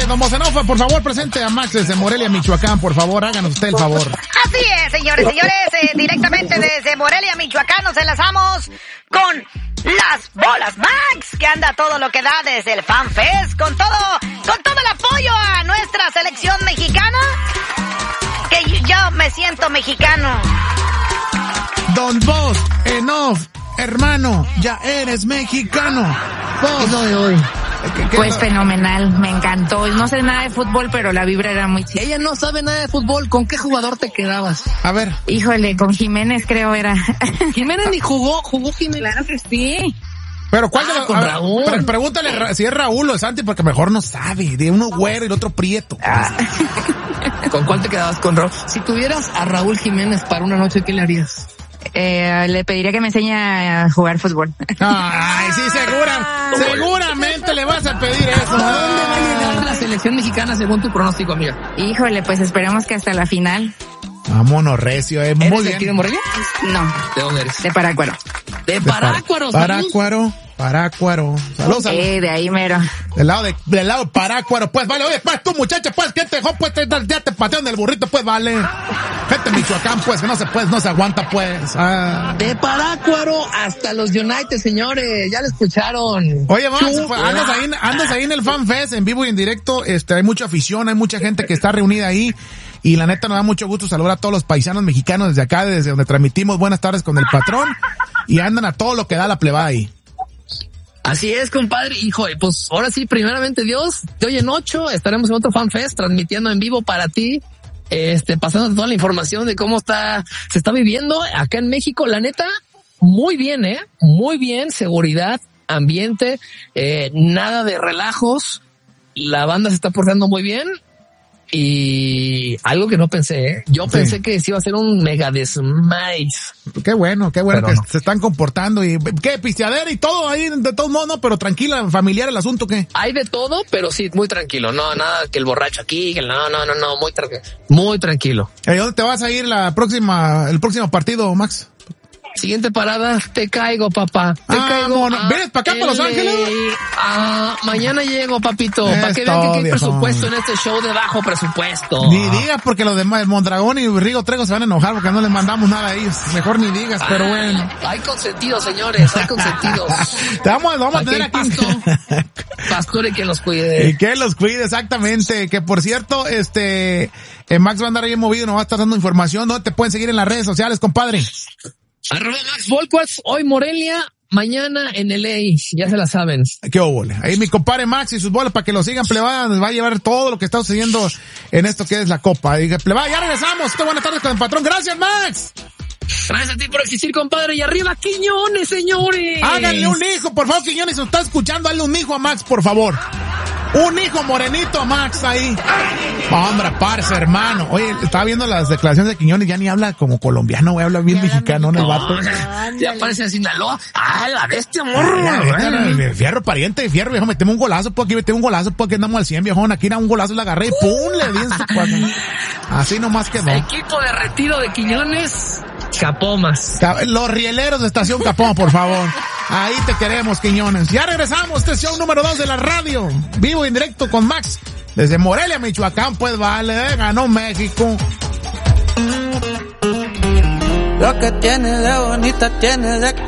don Bocenova, por favor, presente a Max desde Morelia, Michoacán, por favor, háganos usted el favor. Así es, señores, directamente desde Morelia, Michoacán, nos enlazamos con las bolas Max, que anda todo lo que da desde el Fan Fest, con todo el apoyo a nuestra selección mexicana, que yo me siento mexicano. Don Boss, enough, hermano, ya eres mexicano. Boss. No de hoy. Pues fenomenal, me encantó. No sé nada de fútbol, pero la vibra era muy chida. Ella no sabe nada de fútbol. ¿Con qué jugador te quedabas? A ver. Híjole, con Jiménez creo era. Jiménez ni jugó Jiménez. Claro que sí. Pero ¿cuál con Raúl? Pregúntale si es Raúl o es Santi, porque mejor no sabe. De uno güero y el otro prieto. ¿Con cuál te quedabas? Con Raúl. Si tuvieras a Raúl Jiménez para una noche, ¿qué le harías? Le pediría que me enseñe a jugar fútbol. Ay, sí, seguramente le vas a pedir eso. ¿A dónde va a llegar la selección mexicana según tu pronóstico, amiga? Híjole, pues esperemos que hasta la final. Vámonos, recio, muy ¿Eres bien. de aquí de Morelia? No. ¿De dónde eres? De Parácuaro. De Parácuaro. Parácuaro. Saludos. De ahí mero. Del lado de Parácuaro, pues vale. Oye, pues tú, muchacha, pues, ¿qué te dejó? Pues ya te patearon del burrito, pues vale. Gente de Michoacán, pues, que no se aguanta, pues. De Parácuaro hasta los United, señores. Ya lo escucharon. Oye, Max, pues, andas ahí en el Fan Fest, en vivo y en directo. Hay mucha afición, hay mucha gente que está reunida ahí. Y la neta nos da mucho gusto saludar a todos los paisanos mexicanos desde acá, desde donde transmitimos Buenas Tardes con el Patrón. Y andan a todo lo que da la plebada ahí. Así es, compadre. Hijo, pues ahora sí, primeramente Dios, de hoy en 8 estaremos en otro Fan Fest transmitiendo en vivo para ti, pasando toda la información de cómo se está viviendo acá en México. La neta, muy bien, muy bien, seguridad, ambiente, nada de relajos. La banda se está portando muy bien. Y algo que no pensé, yo pensé que sí iba a ser un mega desmaíz. Qué bueno pero que no. se están comportando y qué pisteadera y todo ahí, de todos modos, no, pero tranquila, familiar el asunto, ¿qué? Hay de todo, pero sí, muy tranquilo, no, nada que el borracho aquí, que no, muy tranquilo. ¿Dónde te vas a ir el próximo partido, Max? Siguiente parada, te caigo, papá. ¿Vienes para acá, para Los Ángeles? Mañana llego, papito. Para que vean que hay presupuesto en este show de bajo presupuesto. Ni digas, porque los demás, Mondragón y Rigo Trego se van a enojar porque no les mandamos nada a ellos. Mejor ni digas, pero bueno. Hay consentidos, señores, hay consentidos. Te vamos a tener aquí. Pastor y que los cuide. Y que los cuide, exactamente. Que por cierto, Max va a andar ahí movido, nos va a estar dando información. ¿No te pueden seguir en las redes sociales, compadre? @MaxVolquez, hoy Morelia, mañana en LA, ya se la saben. Qué óvole. Ahí mi compadre Max y sus bolas para que lo sigan, plebada, nos va a llevar todo lo que está sucediendo en esto que es la Copa. Y plebada, ya regresamos. Buenas tardes con el Patrón. Gracias, Max. Gracias a ti por existir, compadre. Y arriba, Quiñones, señores. Háganle un hijo, por favor, Quiñones, si nos está escuchando, hazle un hijo a Max, por favor. Un hijo morenito a Max ahí. Hombre, parce, hermano. Oye, estaba viendo las declaraciones de Quiñones, ya ni habla como colombiano, güey, habla bien mexicano, ¿no? El vato. Ya parece de Sinaloa. La bestia, morro. Fierro, pariente, fierro, viejo, metemos un golazo, pues aquí metemos un golazo, pues aquí andamos al 100, viejón, aquí era un golazo, la agarré y pum, le di en su cuadro. Así nomás quedó. Equipo de retiro de Quiñones, Capomas. Los rieleros de Estación Capoma, por favor. Ahí te queremos, Quiñones. Ya regresamos, este show número 2 de la radio. Vivo en directo con Max. Desde Morelia, Michoacán, pues vale, ganó México. Lo que tiene de bonita tiene de